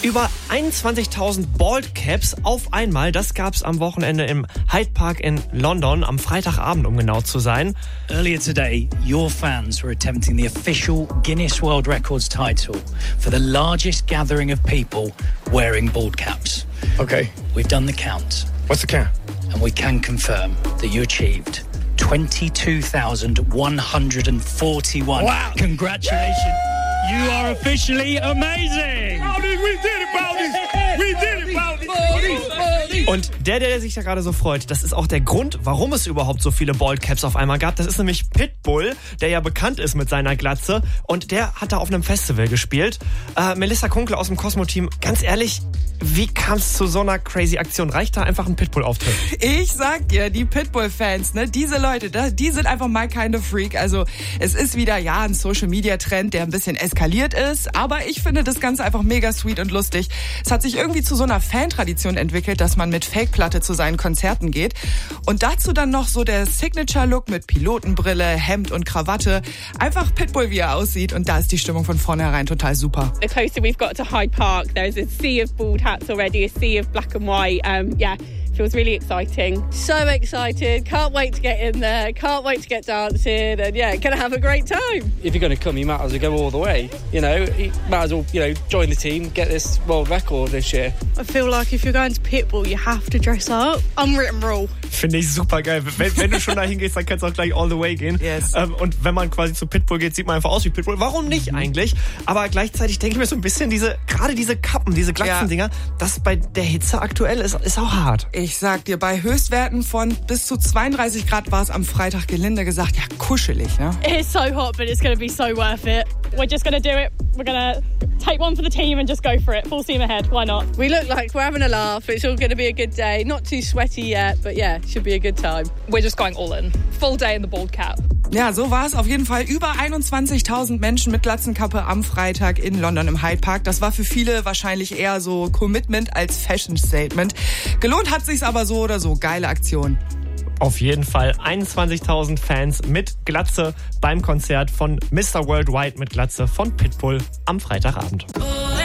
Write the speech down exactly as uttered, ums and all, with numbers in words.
Über einundzwanzigtausend Bald Caps auf einmal, das gab's am Wochenende im Hyde Park in London, am Freitagabend, um genau zu sein. Earlier today, your fans were attempting the official Guinness World Records title for the largest gathering of people wearing bald caps. Okay. We've done the count. What's the count? And we can confirm that you achieved twenty-two thousand one hundred forty-one. Wow. Congratulations. You are officially amazing. Baldy, we did it, Baldy. We did it, Baldy. Baldy, Baldy. Und der, der sich da gerade so freut, das ist auch der Grund, warum es überhaupt so viele Bald Caps auf einmal gab. Das ist nämlich Pitbull, der ja bekannt ist mit seiner Glatze. Und der hat da auf einem Festival gespielt. Äh, Melissa Kunkel aus dem Cosmo-Team, ganz ehrlich, wie kam es zu so einer crazy Aktion? Reicht da einfach ein Pitbull-Auftritt? Ich sag dir, die Pitbull-Fans, ne, diese Leute, die sind einfach my kind of freak. Also es ist wieder, ja, ein Social-Media-Trend, der ein bisschen eskaliert ist. Aber ich finde das Ganze einfach mega sweet und lustig. Es hat sich irgendwie zu so einer Fan-Tradition entwickelt, dass man mit Fake-Platte zu seinen Konzerten geht. Und dazu dann noch so der Signature-Look mit Pilotenbrille, Hemd und Krawatte. Einfach Pitbull, wie er aussieht. Und da ist die Stimmung von vornherein total super. The closer we've got to Hyde Park, there's a sea of bald hats already, a sea of black and white. Um, yeah, feels really exciting. So excited, can't wait to get in there, can't wait to get dancing, and yeah, gonna have a great time. If you're going to come, you might as well go all the way. You know, you might as well, you know, join the team, get this world record this year. I feel like if you're going to Pitbull, you have to dress up. Unwritten rule. Finde ich super geil. Wenn, wenn du schon dahin gehst, dann kannst du auch gleich all the way gehen. Yes. Ähm, und wenn man quasi zu Pitbull geht, sieht man einfach aus wie Pitbull. Warum nicht eigentlich? Aber gleichzeitig denke ich mir so ein bisschen, diese, gerade diese Kappen, diese Glatzendinger, ja, das bei der Hitze aktuell ist, ist auch hart. Ich sag dir, bei Höchstwerten von bis zu zweiunddreißig Grad war es am Freitag gelinde gesagt, ja, kuschelig, ne? It's so hot, but it's going to be so worth it. We're just going to do it. We're going to take one for the team and just go for it. Full steam ahead. Why not? We look like we're having a laugh. It's all going to be a good day. Not too sweaty yet, but yeah, should be a good time. We're just going all in. Full day in the bald cap. Ja, so war es auf jeden Fall. Über einundzwanzigtausend Menschen mit Glatzenkappe am Freitag in London im Hyde Park. Das war für viele wahrscheinlich eher so Commitment als Fashion Statement. Gelohnt hat sich's aber so oder so. Geile Aktion. Auf jeden Fall einundzwanzigtausend Fans mit Glatze beim Konzert von Mister Worldwide mit Glatze von Pitbull am Freitagabend.